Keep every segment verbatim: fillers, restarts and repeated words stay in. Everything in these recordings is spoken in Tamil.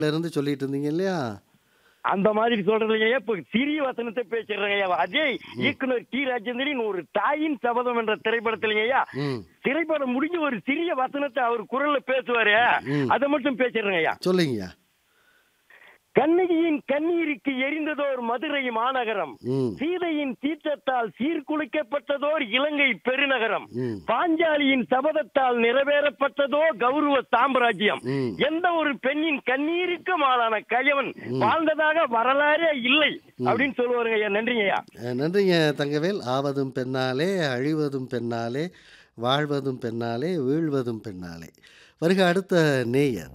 இருந்து சொல்லிட்டு இருந்தீங்க இல்லையா? அந்த மாதிரி சொல்றதுங்க. இப்ப சிறிய வசனத்தை பேசிடுறேங்க. அஜய் இயக்குனர் டி ராஜேந்திரன் ஒரு தாயின் சபதம் என்ற திரைப்படத்திலங்கய்யா ம். திரைப்படம் முடிஞ்சு ஒரு சிறிய வசனத்தை அவர் குரல்ல பேசுவாரு. ம். அதை மட்டும் பேசிடுறேங்கய்யா. சொல்லுங்கய்யா. கண்ணகியின் கண்ணீருக்கு எரிந்ததோர் மதுரை மாநகரம், ம். சீதையின் தீர்த்தத்தால் சீர்குலைக்கப்பட்டதோர் இலங்கை பெருநகரம், ம். பாஞ்சாலியின் சபதத்தால் நிறைவேறப்பட்டதோ கௌரவ சாம்ராஜ்யம். ம். எந்த ஒரு பெண்ணின் கண்ணீருக்கு ஆளான கயவன் வாழ்ந்ததாக வரலாறே இல்லை அப்படின்னு சொல்லுவாருங்க ஐயா. நன்றிங்கய்யா. அஹ், நன்றிங்க தங்கவேல். ஆவதும் பெண்ணாலே, அழிவதும் பெண்ணாலே, வாழ்வதும் பெண்ணாலே, வீழ்வதும் பெண்ணாலே. வருக அடுத்த நேயர்.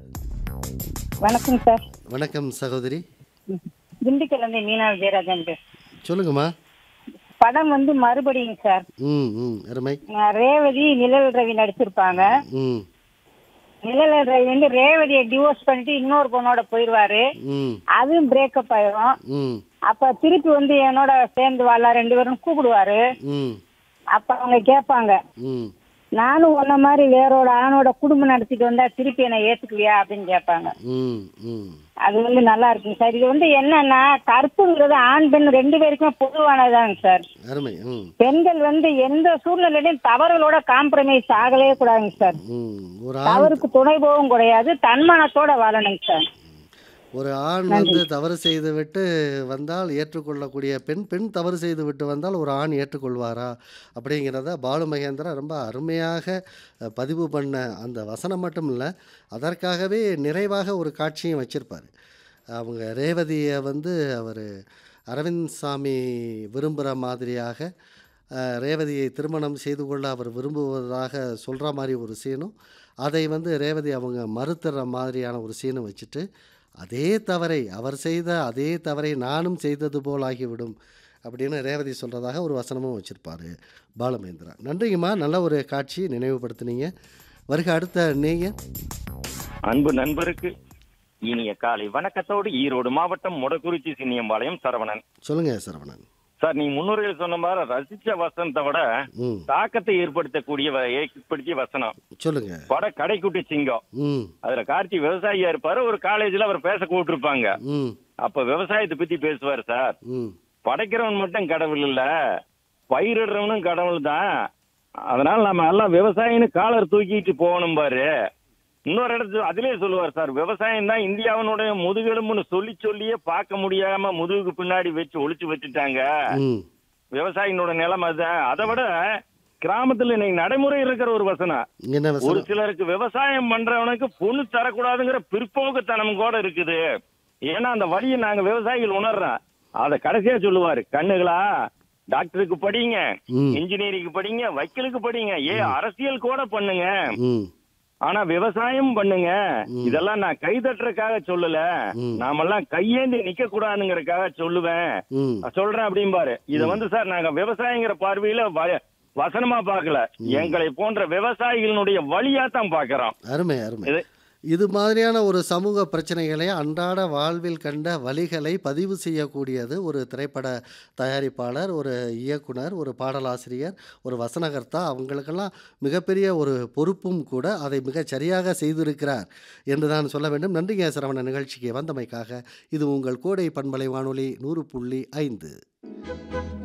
வணக்கம் சார். வணக்கம் சகோதரி. திண்டுக்கல்ல மீனா விஜயராஜன் பேர். சொல்லுங்கம்மா. படம் வந்து மறுபடியும் சார். ம் ம் அருமை. அஹ் ரேவதி நிழல் ரவி நடிச்சிருப்பாங்க. ம் நிழல் ரவி வந்து ரேவதியை டிவோர்ஸ் பண்ணிட்டு இன்னொரு பொண்ணோட போயிடுவாரு. ம் அதுவும் பிரேக்கப் ஆயிரும். ம் அப்ப திருப்பி வந்து என்னோட சேர்ந்து வாழ ரெண்டு பேரும் கூப்பிடுவாரு. ம் அப்ப அவங்க கேட்பாங்க, ம் நானும் உன்ன மாதிரி வேறோட ஆணோட குடும்பம் நடத்திட்டு வந்தா திருப்பி என்ன ஏத்துக்குவியா அப்படின்னு கேட்பாங்க. ம் ம் அது வந்து நல்லா இருக்குங்க சார். இது வந்து என்னன்னா கற்புங்கிறது ஆண் பெண் ரெண்டு பேருக்குமே பொதுவானதாங்க சார். அருமை. ம் பெண்கள் வந்து எந்த சூழ்நிலையிலும் தவறுகளோட காம்ப்ரமைஸ் ஆகவே கூடாதுங்க சார். ம் ஒரு ஆண் தவறுக்கு துணை போகவும் கூடாது, தன்மானத்தோட வாழணுங்க சார். ஒரு ஆண் வந்து தவறு செய்து விட்டு வந்தால் ஏற்றுக்கொள்ளக்கூடிய பெண், பெண் தவறு செய்து விட்டு வந்தால் ஒரு ஆண் ஏற்றுக்கொள்வாரா அப்படிங்கிறத பாலு மகேந்திரா ரொம்ப அருமையாக அஹ், பதிவு பண்ண அந்த வசனம் மட்டும் இல்லை, அதற்காகவே நிறைவாக ஒரு காட்சியும் வச்சிருப்பார். அவங்க ரேவதியை வந்து அவர் அரவிந்த் சாமி விரும்புகிற மாதிரியாக அஹ், ரேவதியை திருமணம் செய்து கொள்ள அவர் விரும்புவதாக சொல்கிற மாதிரி ஒரு சீனும், அதை வந்து ரேவதி அவங்க மறுத்துற மாதிரியான ஒரு சீனும் வச்சுட்டு, அதே தவறை அவர் செய்த அதே தவறை நானும் செய்தது போல் ஆகிவிடும் அப்படின்னு ரேவதி சொல்கிறதாக ஒரு வசனமும் வச்சுருப்பார் பாலமேந்திரா. நன்றிங்கம்மா, நல்ல ஒரு காட்சி நினைவுபடுத்துனீங்க. வருக அடுத்த நேயர். அன்பு நண்பருக்கு இனிய காலை வணக்கத்தோடு ஈரோடு மாவட்டம் மொடக்குறிச்சி சின்னியம்பாளையம் சரவணன். சொல்லுங்க சரவணன். சார், நீ முன்னுரையில் சொன்ன மாதிரி ரசிச்ச வசனத்தை விட ம் தாக்கத்தை ஏற்படுத்தக்கூடிய வ- ஏற்படுத்திய வசனம் சொல்லுங்க. பட கடைக்குட்டி சிங்கம். ம் அதுல கார்த்தி விவசாயியா இருப்பாரு. ஒரு காலேஜ்ல அவர் பேச கூப்பிட்டுருப்பாங்க. ம் அப்ப விவசாயத்தை பத்தி பேசுவார் சார். ம் படைக்கிறவன் மட்டும் கடவுள் இல்ல, பயிரிடுறவனும் கடவுள் தான். அதனால நம்ம எல்லாம் விவசாயின்னு காலர் தூக்கிட்டு போகணும் பாரு. இன்னொரு இடத்து அதிலே சொல்லுவார் சார், விவசாயம் தான் இந்தியாவினுடைய முதுகெலும்புன்னு சொல்லி சொல்லியே பார்க்க முடியாம முதுகுக்கு பின்னாடி வச்சு ஒளிச்சு வச்சுட்டாங்க. ம் விவசாயினோட நிலைமை அதுதான். அதை விட கிராமத்துல இன்னைக்கு நடைமுறை இருக்கிற ஒரு வசனம், என்ன ஒரு வசனம்? சிலருக்கு விவசாயம் பண்றவனுக்கு பொண்ணு தரக்கூடாதுங்கிற பிற்போக்குத்தனம் கூட இருக்குது. ஏன்னா அந்த வழியை நாங்க விவசாயிகள் உணர்றோம். அத கடைசியா சொல்லுவாரு, கண்ணுகளா டாக்டருக்கு படிங்க, ம் இன்ஜினியரிங்க்கு படிங்க, வக்கீலுக்கு படிங்க, ஏ அரசியல் கூட பண்ணுங்க, ம் ஆனா விவசாயம் பண்ணுங்க. ம். இதெல்லாம் நான் கை தட்டுறதுக்காக சொல்லல, ம். நாமெல்லாம் கையேந்தி நிக்க கூடாதுங்கிறதுக்காக சொல்லுவேன் ம் சொல்றேன் அப்படிம்பாரு. இத வந்து சார் நாங்க விவசாயிங்கிற பார்வையில வ- வசனமா பார்க்கல, எங்களை போன்ற விவசாயிகளுடைய வழியா தான் பாக்குறோம். அருமை அருமை. இது இது மாதிரியான ஒரு சமூக பிரச்சனைகளை, அன்றாட வாழ்வில் கண்ட வழிகளை பதிவு செய்யக்கூடியது ஒரு திரைப்பட தயாரிப்பாளர், ஒரு இயக்குனர், ஒரு பாடலாசிரியர், ஒரு வசனகர்த்தா. அவங்களுக்கெல்லாம் மிகப்பெரிய ஒரு பொறுப்பும் கூட. அதை மிகச் சரியாக செய்திருக்கிறார் என்று தான் சொல்ல வேண்டும். நன்றிங்க சரவண, நிகழ்ச்சிக்கு வந்தமைக்காக. இது உங்கள் கோடை பண்பலை வானொலி நூறு புள்ளி ஐந்து.